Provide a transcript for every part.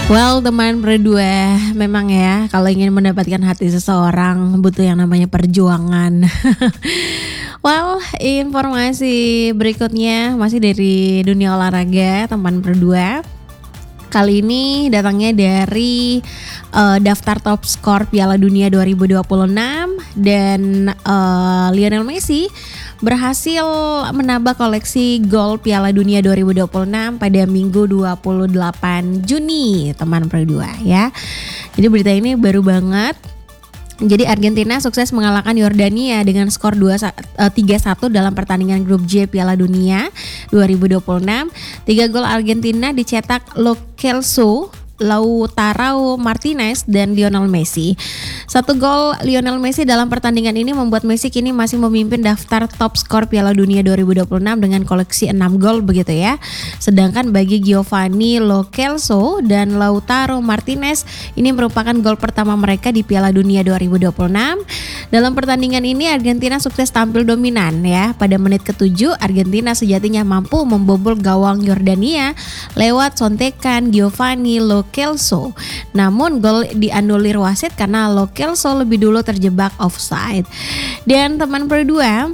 Well, teman berdua, memang ya kalau ingin mendapatkan hati seseorang butuh yang namanya perjuangan. Well, informasi berikutnya masih dari dunia olahraga, teman berdua. Kali ini datangnya dari daftar top skor Piala Dunia 2026 dan Lionel Messi berhasil menambah koleksi gol Piala Dunia 2026 pada Minggu 28 Juni, teman berdua ya. Jadi berita ini baru banget. Jadi Argentina sukses mengalahkan Yordania dengan skor 3-1 dalam pertandingan grup J Piala Dunia 2026. 3 gol Argentina dicetak Lo Celso, Lautaro Martinez dan Lionel Messi. 1 gol Lionel Messi dalam pertandingan ini membuat Messi kini masih memimpin daftar top skor Piala Dunia 2026 dengan koleksi 6 gol begitu ya. Sedangkan bagi Giovanni Lo Celso dan Lautaro Martinez, ini merupakan gol pertama mereka di Piala Dunia 2026. Dalam pertandingan ini Argentina sukses tampil dominan ya. Pada menit ke-7 Argentina sejatinya mampu membobol gawang Yordania lewat sontekan Giovanni Lo Celso. Namun gol dianulir wasit karena Lo Celso lebih dulu terjebak offside. Dan teman berdua,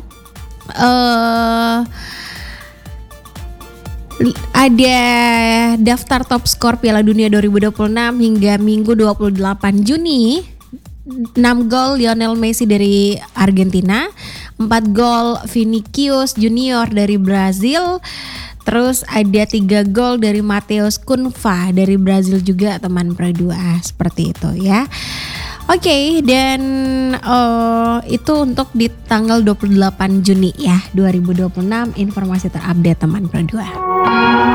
ada daftar top skor Piala Dunia 2026 hingga Minggu 28 Juni. 6 gol Lionel Messi dari Argentina, 4 gol Vinicius Junior dari Brazil. Terus ada 3 gol dari Matheus Cunha dari Brazil juga, teman berdua, seperti itu ya. Oke, dan itu untuk di tanggal 28 Juni ya 2026, informasi terupdate teman berdua.